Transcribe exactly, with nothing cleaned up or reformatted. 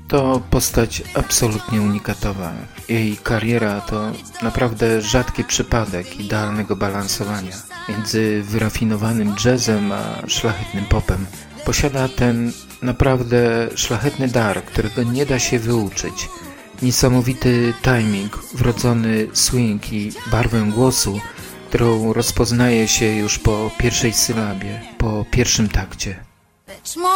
To postać absolutnie unikatowa. Jej kariera to naprawdę rzadki przypadek idealnego balansowania między wyrafinowanym jazzem a szlachetnym popem. Posiada ten naprawdę szlachetny dar, którego nie da się wyuczyć. Niesamowity timing, wrodzony swing i barwę głosu, którą rozpoznaje się już po pierwszej sylabie, po pierwszym takcie. Lecz może